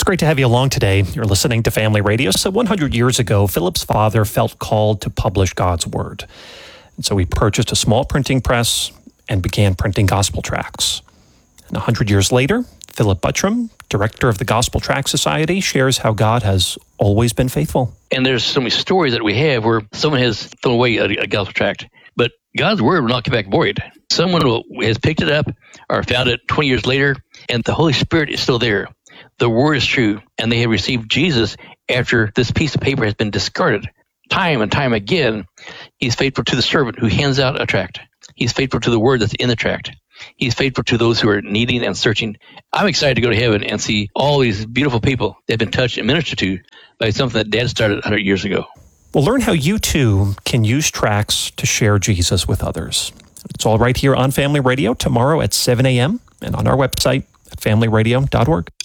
great to have you along today. You're listening to Family Radio. So 100 years ago, Philip's father felt called to publish God's Word. And so he purchased a small printing press and began printing gospel tracts. And 100 years later, Philip Buttram, director of the Gospel Tract Society, shares how God has always been faithful. And there's so many stories that we have where someone has thrown away a gospel tract, but God's Word will not come back void. Someone has picked it up or found it 20 years later, and the Holy Spirit is still there. The Word is true, and they have received Jesus after this piece of paper has been discarded. Time and time again, He's faithful to the servant who hands out a tract. He's faithful to the Word that's in the tract. He's faithful to those who are needing and searching. I'm excited to go to heaven and see all these beautiful people that have been touched and ministered to by something that Dad started 100 years ago. Well, learn how you too can use tracts to share Jesus with others. It's all right here on Family Radio tomorrow at 7 a.m. and on our website at familyradio.org.